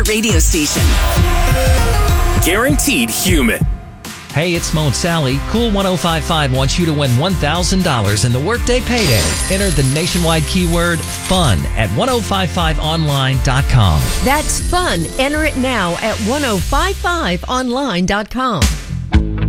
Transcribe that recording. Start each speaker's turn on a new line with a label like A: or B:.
A: radio station. Guaranteed human.
B: Hey, it's Mo and Sally. Cool 1055 wants you to win $1,000 in the Workday Payday. Enter the nationwide keyword FUN at 1055online.com.
C: That's fun. Enter it now at 1055online.com.